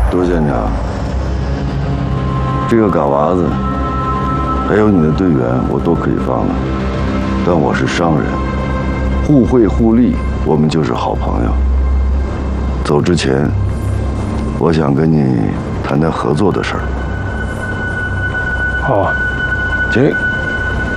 多县长，这个嘎娃子，还有你的队员，我都可以放了。但我是商人，互惠互利，我们就是好朋友。走之前，我想跟你谈谈合作的事儿。 好啊， 请。